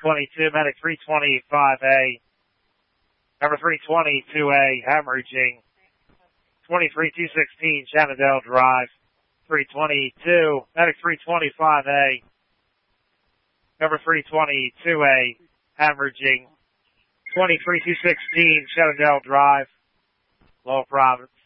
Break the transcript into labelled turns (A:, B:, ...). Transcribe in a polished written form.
A: 322, medic 325A. Number 322A, hemorrhaging. 23216 Shenandoah Drive. 322, medic 325A. Number 322A, hemorrhaging. 23216 Shenandoah Drive. Lowell Province.